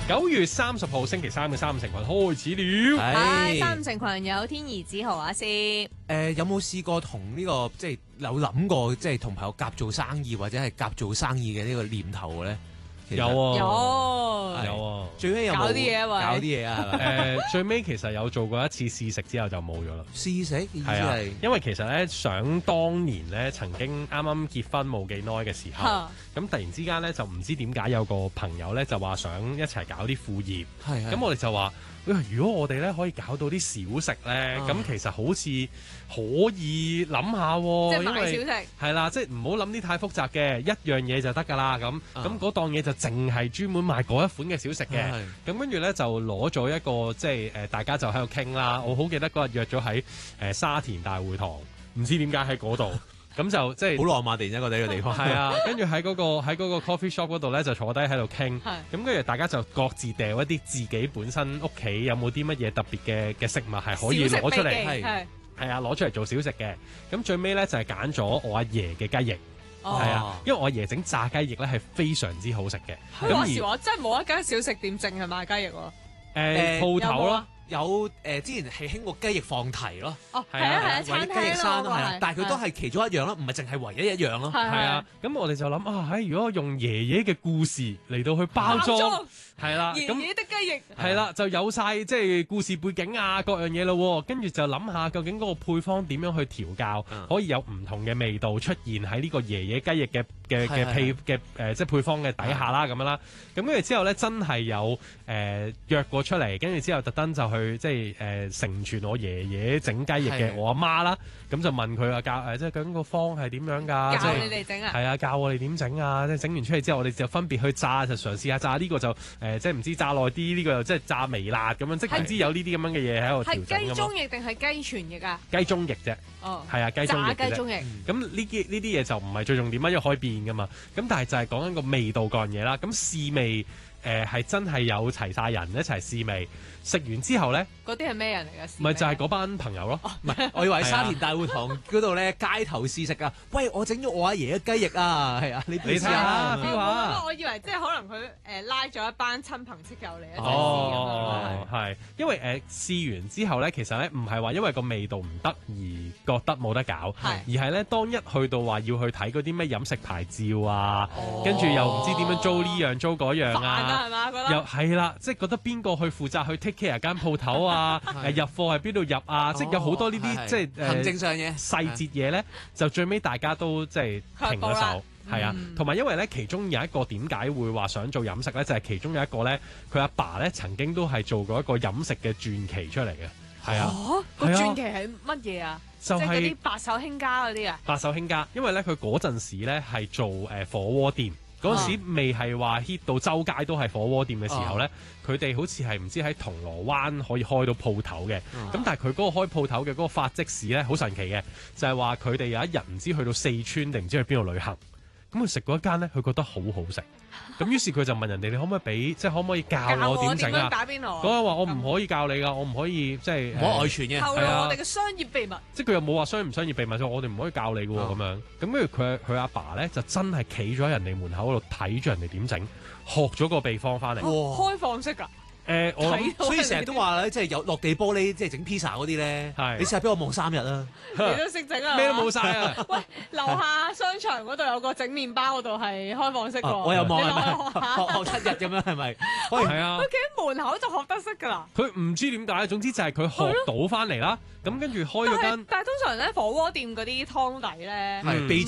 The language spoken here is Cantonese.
9月30號星期三嘅三五成群開始了。 係三五成群有天兒子豪阿師。 有冇試過同呢個即係有諗過即係同朋友夾做生意或者係夾做生意嘅呢個念頭咧？ 有啊， 有啊， 最尾有冇搞啲嘢啊？ 搞啲嘢啊？ 最尾其實有做過一次試食之後就冇咗啦。 試食意思係啊係， 因為其實咧，想當年咧，曾經啱啱結婚冇幾耐嘅時候，咁突然之間咧就唔知點解有個朋友咧就話想一齊搞啲副業， 係咁我哋就話，如果我哋咧可以搞到啲小食咧，咁其實好似可以諗下喎， 即係賣小食。 係啦，即係唔好諗啲太複雜嘅，一樣嘢就得㗎啦。咁嗰檔嘢就淨係專門賣嗰一款嘅小食嘅。咁跟住咧就攞咗一個即係大家就喺度傾啦。我好記得嗰日約咗喺沙田大會堂，唔知點解喺嗰度。咁就即係好浪漫，突然間覺得呢個地方係啊，跟住喺嗰個 coffee shop 嗰度咧就坐低喺度傾，咁跟住大家就各自掉一啲自己本身屋企有冇啲乜嘢特別嘅食物係可以攞出嚟，係啊攞出嚟做小食嘅。咁最尾咧就係揀咗我阿爺嘅雞翼，係啊，因為我阿爺整炸雞翼咧係非常之好食嘅。 話時話真係冇一間小食店淨係賣雞翼喎， 鋪頭咯。 有之前係興過雞翼放題咯， 係啊，餐廳雞翼山咯，係啊，但係佢都係係其中一樣咯，唔係淨係唯一一樣咯。 係啊，咁我哋就諗如果我用爺爺嘅故事嚟到去包裝，係啦， 爺爺的雞翼係啦，就有晒即係故事背景啊，各樣嘢咯。跟住就諗下究竟嗰個配方點樣去調教，可以有唔同嘅味道出現喺呢個爺爺雞翼嘅即係配方嘅底下啦，咁樣啦。咁跟住之後咧，真係有約過出嚟，跟住之後特登就去即係承傳我爺爺整雞翼嘅我阿媽啦。咁就問佢教即係究竟個方係點樣㗎？ 教你哋整啊？ 係啊，教我哋點整啊！即係整完出嚟之後，我哋就分別去炸，就嘗試下炸呢個就即係唔知炸耐啲，呢個又即係炸微辣咁樣，即係總之有呢啲咁樣嘅嘢喺度調整。 係雞中翼定係雞全翼啊？ 雞中翼啫，係啊，雞中翼嘅啫。 炸雞中翼。 咁呢啲嘢就唔係最重點啊，因為可以變噶嘛。咁但係就係講緊個味道嗰樣嘢啦。咁試味係真係有齊晒人一齊試味，食完之後咧， 嗰啲係咩人嚟㗎？ 咪就係嗰班朋友咯。 唔係，我以為喺沙田大會堂嗰度咧街頭試食啊！喂，我整咗我阿爺嘅雞翼啊，係啊，你試下 feel下。 我以為即係可能佢拉咗一班親朋戚友嚟一齊試咁樣。係，因為試完之後咧，其實咧唔係話因為個味道唔得而覺得冇得搞，而係咧當一去到話要去睇嗰啲咩飲食牌照啊，跟住又唔知點樣租呢樣租嗰樣啊。又係啦，即係覺得邊個去負責去 take care 間鋪頭啊？入貨係邊度入啊？即係有好多呢啲即係行政上嘅細節嘢咧，就最尾大家都即係停咗手，係啊。同埋因為咧，其中有一個點解會話想做飲食咧，就係其中有一個咧，佢阿爸咧曾經都係做過一個飲食嘅傳奇出嚟嘅，係啊。 個傳奇係乜嘢啊？ 就係嗰啲白手興家嗰啲啊？ 白手興家，因為咧佢嗰陣時咧係做火鍋店。嗰陣時未係話 hit 到周街都係火鍋店嘅時候咧，佢哋好似係唔知喺銅鑼灣可以開到鋪頭嘅。咁但係佢嗰個開鋪頭嘅嗰個發跡史咧，好神奇嘅，就係話佢哋有一日唔知去到四川定唔知去邊度旅行，咁佢食嗰一間咧，佢覺得好好食。咁於是佢就問人哋：你可唔可以俾，即係可唔可以教我點整啊？ 打邊爐。 嗰個話我唔可以教你㗎，我唔可以即係唔可以外傳嘅。 透露我哋嘅商業秘密。 即係佢又冇話商唔商業秘密，我哋唔可以教你㗎喎咁樣。咁跟住佢阿爸咧就真係企咗喺人哋門口嗰度睇住人哋點整，學咗個秘方翻嚟。 開放式㗎。 所以成日都話咧，即係有落地玻璃，即係整 pizza 嗰啲咧。你試下俾我望3日啦。 你都識整啊？ 咩都冇晒啊！ 喂，樓下商場嗰度有個整麵包嗰度係開放式喎。 我又望係咪學7日咁樣係咪？ 係啊。 佢企喺門口就學得識㗎啦。 佢唔知點解，總之就係佢學到翻嚟啦。咁跟住開咗間。 但係通常咧火鍋店嗰啲湯底咧， 係秘